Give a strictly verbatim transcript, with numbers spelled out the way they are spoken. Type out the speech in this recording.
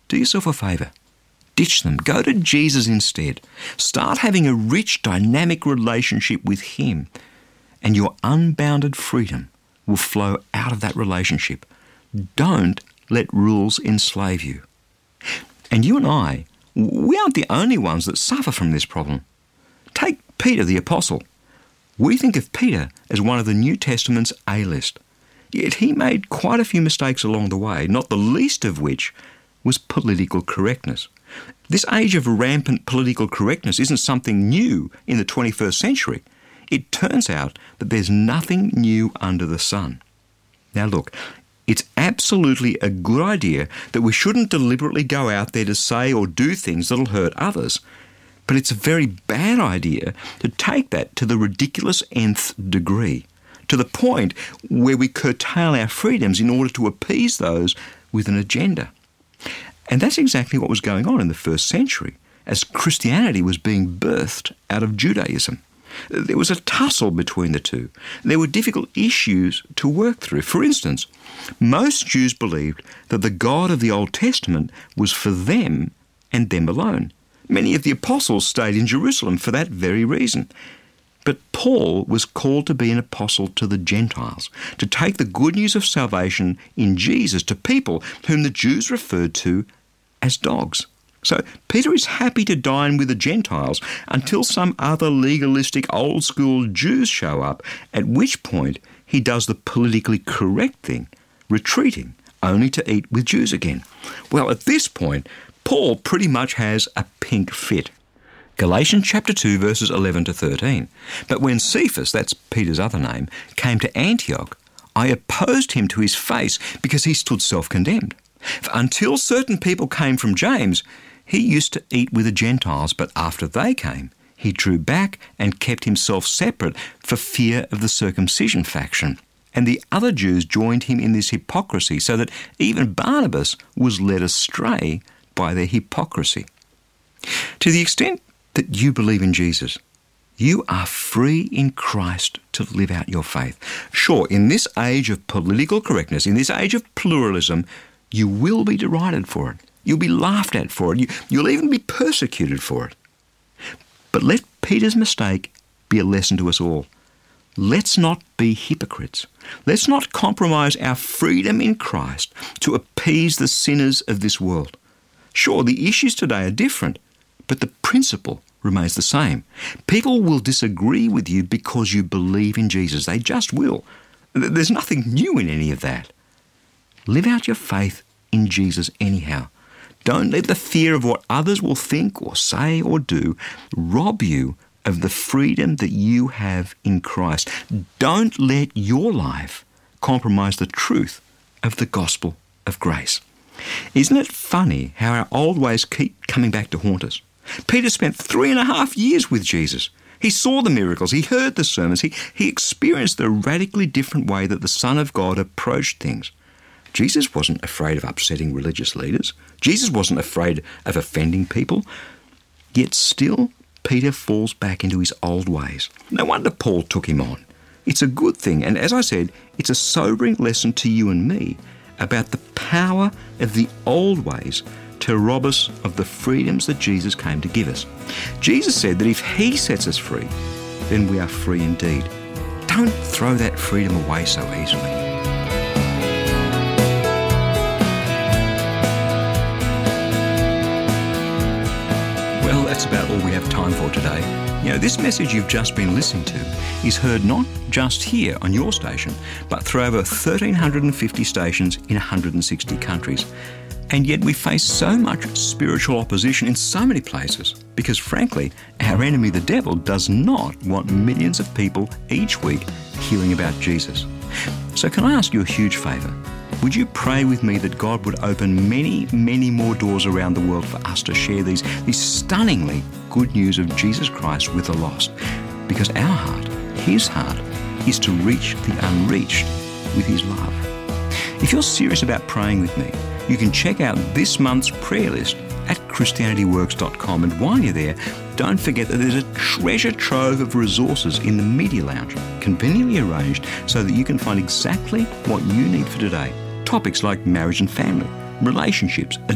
Do yourself a favour. Ditch them. Go to Jesus instead. Start having a rich, dynamic relationship with him, and your unbounded freedom will flow out of that relationship. Don't let rules enslave you. And you and I, we aren't the only ones that suffer from this problem. Take Peter the Apostle. We think of Peter as one of the New Testament's A-list. Yet he made quite a few mistakes along the way, not the least of which was political correctness. This age of rampant political correctness isn't something new in the twenty-first century. It turns out that there's nothing new under the sun. Now look, it's absolutely a good idea that we shouldn't deliberately go out there to say or do things that'll hurt others. But it's a very bad idea to take that to the ridiculous nth degree, to the point where we curtail our freedoms in order to appease those with an agenda. And that's exactly what was going on in the first century, as Christianity was being birthed out of Judaism. There was a tussle between the two. There were difficult issues to work through. For instance, most Jews believed that the God of the Old Testament was for them and them alone. Many of the apostles stayed in Jerusalem for that very reason. But Paul was called to be an apostle to the Gentiles, to take the good news of salvation in Jesus to people whom the Jews referred to as dogs. So Peter is happy to dine with the Gentiles until some other legalistic old-school Jews show up, at which point he does the politically correct thing, retreating, only to eat with Jews again. Well, at this point, Paul pretty much has a pink fit. Galatians chapter two, verses eleven to thirteen. But when Cephas, that's Peter's other name, came to Antioch, I opposed him to his face because he stood self-condemned. For until certain people came from James, he used to eat with the Gentiles, but after they came, he drew back and kept himself separate for fear of the circumcision faction. And the other Jews joined him in this hypocrisy, so that even Barnabas was led astray by their hypocrisy. To the extent that you believe in Jesus, you are free in Christ to live out your faith. Sure, in this age of political correctness, in this age of pluralism, you will be derided for it. You'll be laughed at for it. You, you'll even be persecuted for it. But let Peter's mistake be a lesson to us all. Let's not be hypocrites. Let's not compromise our freedom in Christ to appease the sinners of this world. Sure, the issues today are different, but the principle remains the same. People will disagree with you because you believe in Jesus. They just will. There's nothing new in any of that. Live out your faith in Jesus anyhow. Don't let the fear of what others will think or say or do rob you of the freedom that you have in Christ. Don't let your life compromise the truth of the gospel of grace. Isn't it funny how our old ways keep coming back to haunt us? Peter spent three and a half years with Jesus. He saw the miracles, he heard the sermons, he, he experienced the radically different way that the Son of God approached things. Jesus wasn't afraid of upsetting religious leaders. Jesus wasn't afraid of offending people. Yet still, Peter falls back into his old ways. No wonder Paul took him on. It's a good thing, and as I said, it's a sobering lesson to you and me about the power of the old ways to rob us of the freedoms that Jesus came to give us. Jesus said that if he sets us free, then we are free indeed. Don't throw that freedom away so easily. Well, that's about all we have time for today. You know, this message you've just been listening to is heard not just here on your station, but through over one thousand three hundred fifty stations in one hundred sixty countries. And yet we face so much spiritual opposition in so many places because, frankly, our enemy, the devil, does not want millions of people each week hearing about Jesus. So can I ask you a huge favour? Would you pray with me that God would open many, many more doors around the world for us to share these, these stunningly good news of Jesus Christ with the lost? Because our heart, his heart, is to reach the unreached with his love. If you're serious about praying with me, you can check out this month's prayer list at christianity works dot com. And while you're there, don't forget that there's a treasure trove of resources in the Media Lounge, conveniently arranged so that you can find exactly what you need for today. Topics like marriage and family, relationships,